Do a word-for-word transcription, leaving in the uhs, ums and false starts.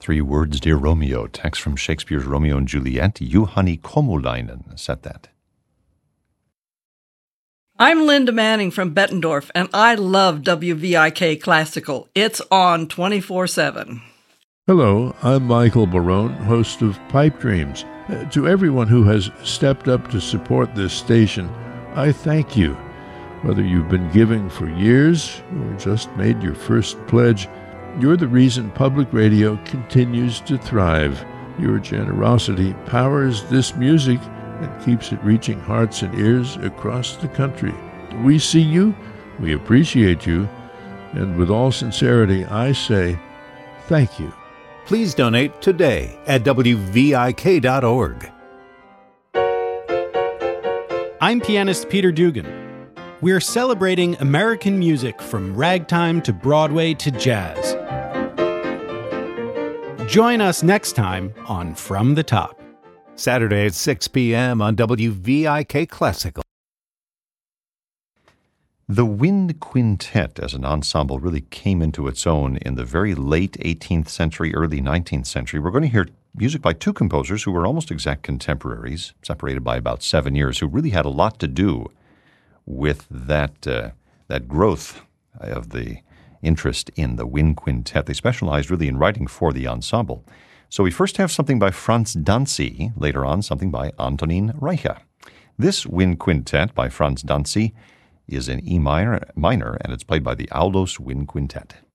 Three words, Dear Romeo, text from Shakespeare's Romeo and Juliet. Juhani Komulainen said that. I'm Linda Manning from Bettendorf, and I love W V I K Classical. It's on twenty-four seven. Hello, I'm Michael Barone, host of Pipe Dreams. Uh, to everyone who has stepped up to support this station, I thank you. Whether you've been giving for years or just made your first pledge, you're the reason public radio continues to thrive. Your generosity powers this music and keeps it reaching hearts and ears across the country. We see you, we appreciate you, and with all sincerity, I say thank you. Please donate today at W V I K dot org. I'm pianist Peter Dugan. We're celebrating American music from ragtime to Broadway to jazz. Join us next time on From the Top. Saturday at six p.m. on W V I K Classical. The Wind Quintet as an ensemble really came into its own in the very late eighteenth century, early nineteenth century. We're going to hear music by two composers who were almost exact contemporaries, separated by about seven years, who really had a lot to do with that uh, that growth of the interest in the Wind Quintet. They specialized really in writing for the ensemble. So we first have something by Franz Danzi, later on something by Antonín Reicha. This Wind Quintet by Franz Danzi is in E minor, minor, and it's played by the Aulos Wind Quintet.